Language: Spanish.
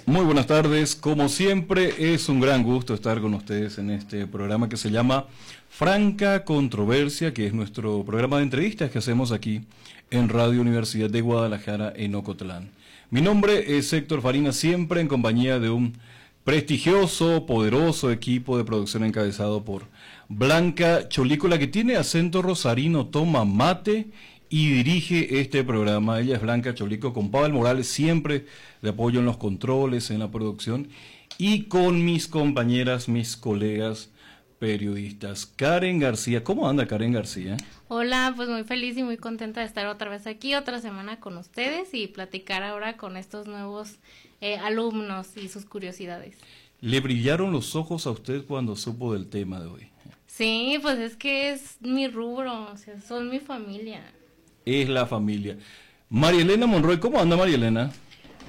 Muy buenas tardes, como siempre es un gran gusto estar con ustedes en este programa que se llama Franca Controversia, que es nuestro programa de entrevistas que hacemos aquí en Radio Universidad de Guadalajara en Ocotlán. Mi nombre es Héctor Farina, siempre en compañía de un prestigioso, poderoso equipo de producción encabezado por Blanca Cholícola, que tiene acento rosarino, toma mate y dirige este programa. Ella es Blanca Cholico, con Pavel Morales siempre de apoyo en los controles, en la producción, y con mis compañeras, mis colegas periodistas. Karen García, ¿cómo anda Karen García? Hola, pues muy feliz y muy contenta de estar otra vez aquí, otra semana con ustedes y platicar ahora con estos nuevos alumnos y sus curiosidades. ¿Le brillaron los ojos a usted cuando supo del tema de hoy? Sí, pues es que es mi rubro, son mi familia. Es la familia. María Elena Monroy, ¿cómo anda María Elena?